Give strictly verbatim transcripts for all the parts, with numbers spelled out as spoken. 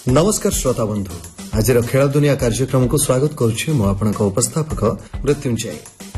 नमस्कार श्रोता बंधु आज खेल दुनिया कार्यक्रम को स्वागत करुच्ची मु आपण उपस्थापक मृत्युंजय।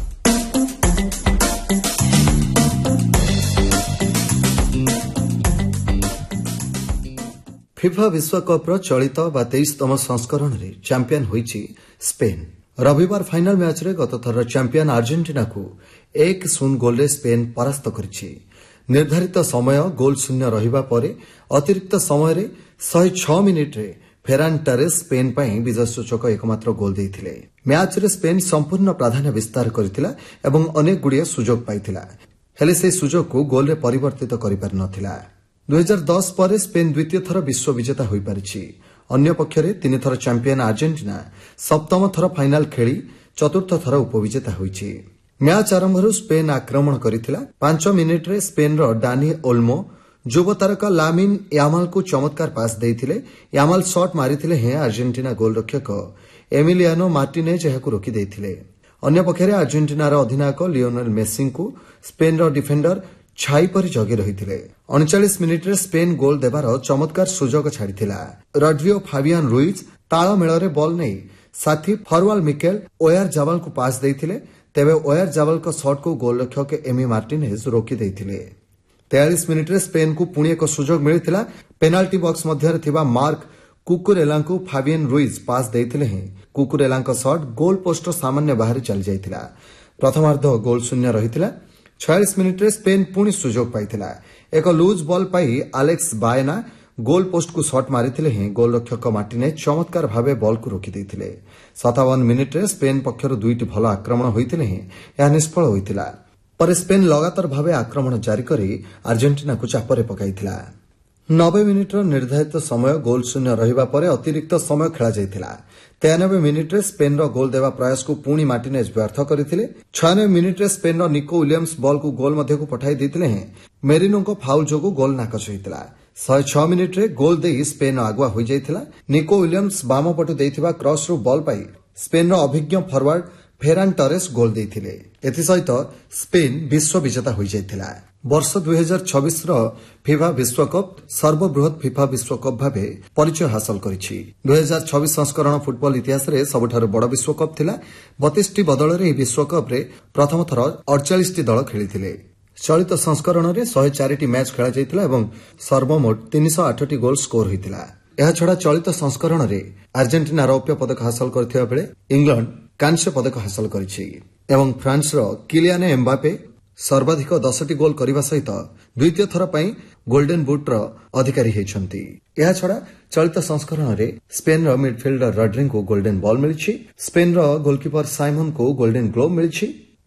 फिफा विश्वकप चलित बा तेईसतम संस्करण में चैंपियन होईची स्पेन। रविवार फाइनल मैच रे गत थर चैंपियन अर्जेंटीना को एक शून्य गोल रे स्पेन परास्त करिछि। निर्धारित समय गोल शून्य रहिबा परे अतिरिक्त समय रे शहे छह मिनिट रे फेरान टरेस स्पेन पई विजय सूचक एकमात्र गोल देइथिले। मैच रे स्पेन संपूर्ण प्राधान्य विस्तार करथिला एवं अनेक गुडिया सुजोग पाइथिला, हेले से सुजोग को गोल रे परिवर्तित करि पार नथिला। दो हज़ार दस पर स्पेन द्वितीय थर विश्व विजेता होई पारिछि। अन्य पक्षरे तीन थर चैंपियन अर्जेंटीना सप्तम थर फाइनल खेली चतुर्थ थर उपविजेता होईछि। मैच आरंभରୁ स्पेन आक्रमण करिथिला। पांच मिनिट रे स्पेन रो डानी ओल्मो युव तारका लामिन यामाल को चमत्कार पास देइथिले। यामाल शॉट मारिथिले हे अर्जेंटीना गोलरक्षक एमिलियानो मार्टिनेज एहाकु रोकी देइथिले। अन्य पक्षरे अर्जेंटीना रो अधिनायक लियोनेल मेसी को स्पेन रो डिफेंडर छाई पर जगी रहिथिले। उनचालीस मिनिट रे स्पेन गोल देबार चमत्कार सुजोग छाडिथिला। रड्रियो फाबियान रुइज ताळमेଳରେ बॉल नै साथी फरवाल मिकेल ओयार जावाल को पास देइथिले। तेबे ओयार जावाल को शॉट को गोलरक्षक एमी मार्टिनेज रोकी देइथिले। तैंतालीस मिनिट रे स्पेन को पुणी एक सुजोग मिलिथिला। पेनाल्टी बॉक्स मध्य थिबा मार्क कुकुरेला को फाबियन रुइज पास देइथिले हे कुकुरेला को शॉट गोल पोस्ट सामान्य बाहर चली जाइथिला। प्रथमार्ध गोल शून्य रहिथिला। छियालीस मिनिट रे स्पेन पुणी सुजोग पाइथिला। एक लूज बॉल पाई आलेक्स बायना गोल पोस्ट को शॉट मारिथिले हे गोलरक्षक मार्टिनेज चमत्कार भावे बॉल को रोकी देइथिले। सत्तावन मिनिट रे स्पेन पक्षर दुईटी भल आक्रमण होइथिले हे या निष्फल होइथिला। पर स्पेन लगातार भावे आक्रमण जारी करी अर्जेंटीना को चापरे पकाइथिला। नब्बे मिनिट निर्धारित समय गोल शून्य रहिबा परे अतिरिक्त समय खेला जाइथिला। तिरानबे मिनिट रे स्पेन रो गोल देवा प्रयास को पुणी मार्टिनेज व्यर्थ करथिले। छियानबे मिनिट रे स्पेन रो निको विलियम्स बॉल को गोल मध्य को पठाई देथिले हे मेरिनो को फाउल जोगु गोल नाकच होइतिला। शहे छह मिनिट रे गोल देई स्पेन आगुआ होई जाइथिला। निको विलियम्स बाम पटु देइथिबा क्रॉस रो बॉल पाई स्पेन रो अभिज्ञ फॉरवर्ड फेरान टरेस गोल देइथिले। एथि सहित स्पेन विश्व विजेता होई जाइथिला। वर्ष दो हज़ार छब्बीस रो फिफा विश्वकप सर्वबृहत फिफा विश्वकप भावे परिचय हासिल करिछि। दो हज़ार छब्बीस संस्करण फुटबॉल इतिहास रे सबठारु बड़ विश्वकप थिला। बत्तीस टी बदल रे विश्वकप रे प्रथम थर अड़तालीस टी दल खेलिथिले। चलित संस्करण में शहे चार टी मैच खेला जाइथिला एवं सर्वमोट तीन सौ आठ टी गोल स्कोर होइतिला। एहा छडा चलित संस्करण में अर्जेंटीना रौप्य पदक हासिल करथिबा बेले इंग्लैंड कांस्य पदक हासिल करिछि एवं फ्रांस रो किलियान एम्बापे सर्वाधिक दस टी गोल करबा सहित द्वितीय थर पई गोल्डन बूट रो अधिकारी हेछंती। एहा छडा चलित संस्करण में स्पेन रो मिडफील्डर रड्रिंग को गोल्डन बॉल मिलिछि। स्पेन रो गोलकीपर साइमन को गोल्डन ग्लोव मिलिछि।